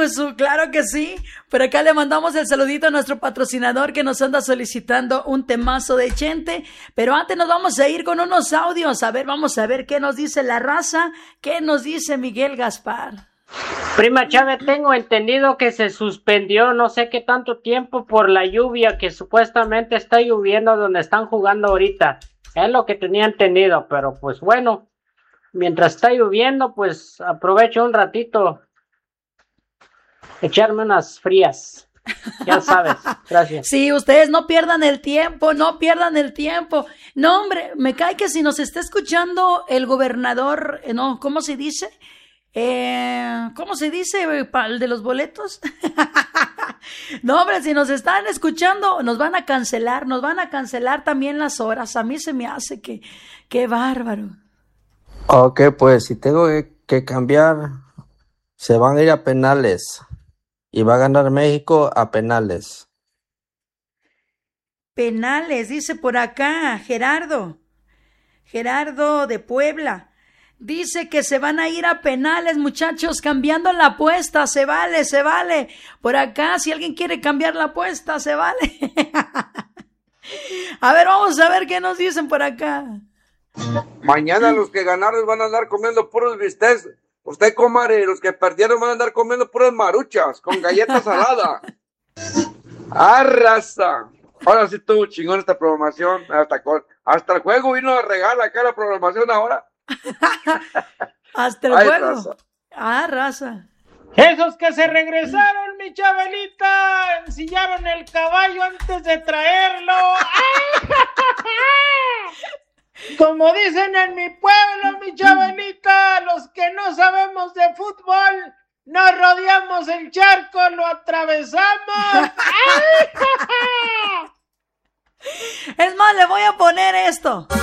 claro que sí. Por acá le mandamos el saludito a nuestro patrocinador que nos anda solicitando un temazo de Chente. Pero antes nos vamos a ir con unos audios. A ver, vamos a ver qué nos dice la raza, qué nos dice Miguel Gaspar. Prima Chávez, tengo entendido que se suspendió no sé qué tanto tiempo por la lluvia que supuestamente está lloviendo donde están jugando ahorita. Es lo que tenía entendido, pero pues bueno, mientras está lloviendo, pues aprovecho un ratito echarme unas frías. Ya sabes, gracias. Sí, ustedes no pierdan el tiempo, no pierdan el tiempo. No, hombre, me cae que si nos está escuchando el gobernador, no, ¿cómo se dice? ¿Cómo se dice el de los boletos? No, hombre, si nos están escuchando, nos van a cancelar también las horas. A mí se me hace que, qué bárbaro. Ok, pues si tengo que cambiar, se van a ir a penales y va a ganar México a penales. Penales, dice por acá Gerardo de Puebla. Dice que se van a ir a penales, muchachos, cambiando la apuesta, se vale. Por acá, si alguien quiere cambiar la apuesta, se vale. A ver, vamos a ver qué nos dicen por acá. Mañana los que ganaron van a andar comiendo puros bistecs. Usted, comadre, los que perdieron van a andar comiendo puras maruchas con galletas saladas. ¡Arrasa! Ahora sí estuvo chingón esta programación. Hasta el juego vino a regalar acá la programación ahora. Hasta el juego. Raza. Esos que se regresaron, mi Chabelita, ensillaron el caballo antes de traerlo. Como dicen en mi pueblo, mi Chabelita, los que no sabemos de fútbol, nos rodeamos el charco, lo atravesamos. Es más, le voy a poner esto.